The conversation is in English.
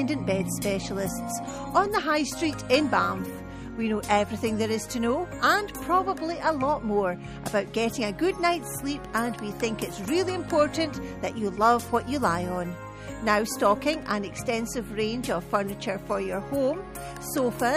independent bed specialists on the High Street in Banff. We know everything there is to know and probably a lot more about getting a good night's sleep, and we think it's really important that you love what you lie on. Now stocking an extensive range of furniture for your home, sofas,